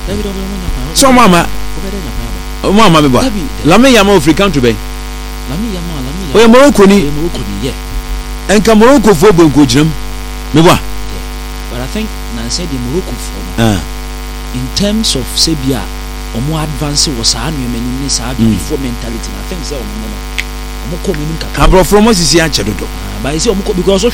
So mama me boy lame yama of free country be we Morocco ni enka Morocco fo bonko giram me boy. But I think na say the Morocco for in terms of Serbia omo advance was anu many before mentality. I think say omo come in from us is here, but I say because